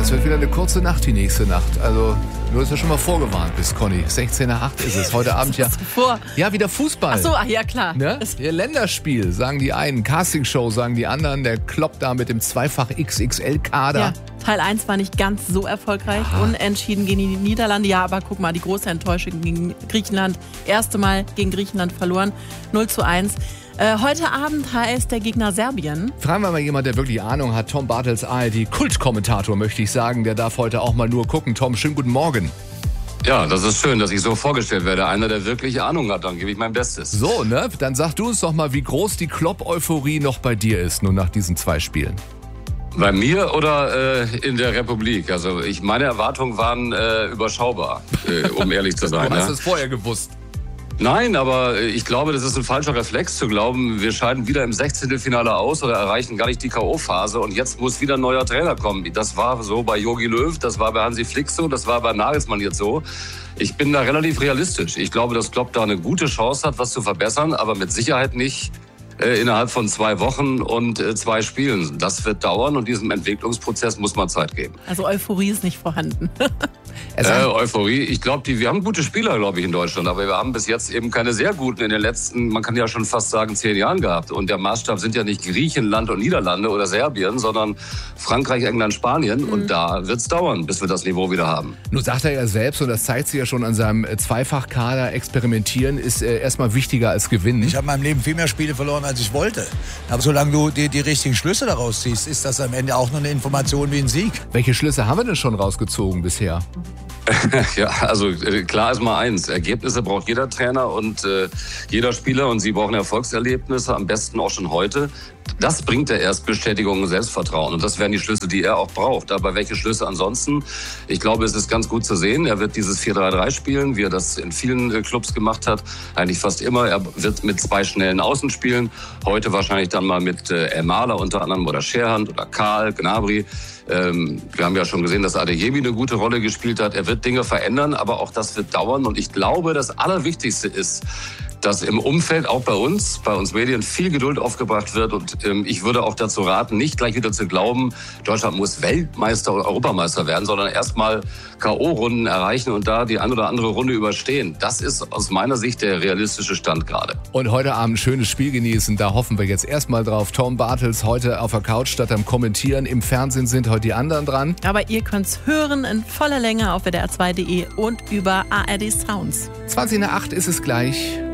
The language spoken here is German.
das wird wieder eine kurze Nacht, die nächste Nacht. Also, nur, dass du schon mal vorgewarnt bist, Conny. 16 nach 8 ist es heute Abend ja. Ja, wieder Fußball. Ach so, ja klar. Ne? Ihr Länderspiel, sagen die einen. Castingshow, sagen die anderen. Der Klopp da mit dem zweifach XXL-Kader. Ja, Teil 1 war nicht ganz so erfolgreich. Unentschieden gegen die Niederlande. Ja, aber guck mal, die große Enttäuschung gegen Griechenland. Erste Mal gegen Griechenland verloren. 0:1. Heute Abend heißt der Gegner Serbien. Fragen wir mal jemand, der wirklich Ahnung hat. Tom Bartels, ARD-Kultkommentator, möchte ich sagen. Der darf heute auch mal nur gucken. Tom, schönen guten Morgen. Ja, das ist schön, dass ich so vorgestellt werde. Einer, der wirklich Ahnung hat, dann gebe ich mein Bestes. So, ne? Dann sag du uns doch mal, wie groß die Klopp-Euphorie noch bei dir ist, nun nach diesen 2 Spielen. Bei mir oder in der Republik? Also meine Erwartungen waren überschaubar, um ehrlich zu sein. Du hast es vorher gewusst. Nein, aber ich glaube, das ist ein falscher Reflex zu glauben, wir scheiden wieder im 16. aus oder erreichen gar nicht die K.O.-Phase und jetzt muss wieder ein neuer Trainer kommen. Das war so bei Jogi Löw, das war bei Hansi Flick so, das war bei Nagelsmann jetzt so. Ich bin da relativ realistisch. Ich glaube, dass Klopp da eine gute Chance hat, was zu verbessern, aber mit Sicherheit nicht innerhalb von 2 Wochen und 2 Spielen. Das wird dauern und diesem Entwicklungsprozess muss man Zeit geben. Also Euphorie ist nicht vorhanden. Euphorie, ich glaube, wir haben gute Spieler, glaube ich, in Deutschland, aber wir haben bis jetzt eben keine sehr guten in den letzten, man kann ja schon fast sagen, 10 Jahren gehabt. Und der Maßstab sind ja nicht Griechenland und Niederlande oder Serbien, sondern Frankreich, England, Spanien. Und da wird es dauern, bis wir das Niveau wieder haben. Nun sagt er ja selbst, und das zeigt sich ja schon an seinem Zweifachkader, experimentieren ist erstmal wichtiger als gewinnen. Ich habe in meinem Leben viel mehr Spiele verloren, als ich wollte. Aber solange du die richtigen Schlüsse daraus ziehst, ist das am Ende auch nur eine Information wie ein Sieg. Welche Schlüsse haben wir denn schon rausgezogen bisher? Ja, also klar ist mal eins. Ergebnisse braucht jeder Trainer und jeder Spieler und sie brauchen Erfolgserlebnisse, am besten auch schon heute. Das bringt ja erst Bestätigung und Selbstvertrauen und das wären die Schlüsse, die er auch braucht. Aber welche Schlüsse ansonsten? Ich glaube, es ist ganz gut zu sehen. Er wird dieses 4-3-3 spielen, wie er das in vielen Clubs gemacht hat. Eigentlich fast immer. Er wird mit 2 schnellen Außen spielen. Heute wahrscheinlich dann mal mit Ermaler unter anderem oder Scherhand oder Karl, Gnabry. Wir haben ja schon gesehen, dass Adeyemi eine gute Rolle gespielt hat. Er wird Dinge verändern, aber auch das wird dauern. Und ich glaube, das Allerwichtigste ist, dass im Umfeld, auch bei uns Medien, viel Geduld aufgebracht wird. Und ich würde auch dazu raten, nicht gleich wieder zu glauben, Deutschland muss Weltmeister oder Europameister werden, sondern erstmal K.O.-Runden erreichen und da die eine oder andere Runde überstehen. Das ist aus meiner Sicht der realistische Stand gerade. Und heute Abend ein schönes Spiel genießen, da hoffen wir jetzt erstmal drauf. Tom Bartels heute auf der Couch statt am Kommentieren. Im Fernsehen sind heute die anderen dran. Aber ihr könnt's hören in voller Länge auf WDR2.de und über ARD Sounds. 20 nach 8 ist es gleich.